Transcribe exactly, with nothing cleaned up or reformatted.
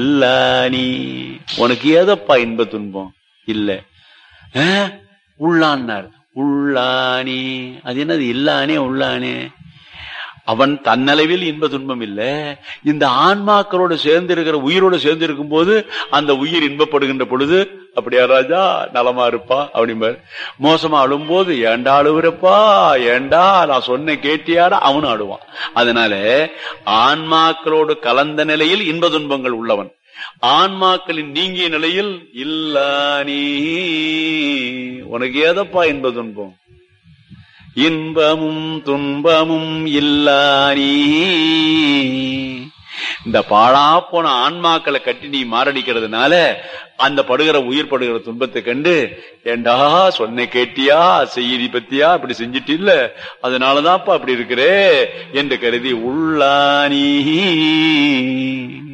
இல்லானி உனக்கு ஏதப்பா இன்ப துன்பம் இல்ல உள்ளான்னார். உள்ளானி அது என்னது? இல்லானே உள்ளானே. அவன் தன்னளவில் இன்ப துன்பம் இல்ல, இந்த ஆன்மாக்களோடு சேர்ந்து இருக்கிற உயிரோடு சேர்ந்து இருக்கும் போது அந்த உயிர் இன்பப்படுகின்ற பொழுது அப்படியா ராஜா நலமா இருப்பா அப்படிம்பாரு. மோசமா அழும்போது ஏண்டா அழுவுறப்பா, ஏண்டா நான் சொன்ன கேட்டியாடா அவனும் அழுவான். அதனால ஆன்மாக்களோடு கலந்த நிலையில் இன்ப துன்பங்கள் உள்ளவன், ஆன்மாக்களின் நீங்கிய நிலையில் இல்லானி உனக்கு ஏதப்பா இன்ப துன்பம், இன்பமும் துன்பமும் இல்லானி. இந்த பாழா போன ஆன்மாக்களை கட்டி நீ மாரடிக்கிறதுனால அந்த படுகிற உயிர் படுகிற துன்பத்தை கண்டு ஏண்டா சொன்ன கேட்டியா, செய்தி பத்தியா இப்படி செஞ்சிட்டு இல்ல, அதனாலதான்ப்பா அப்படி இருக்கிறே என்று கருதி உள்ளானி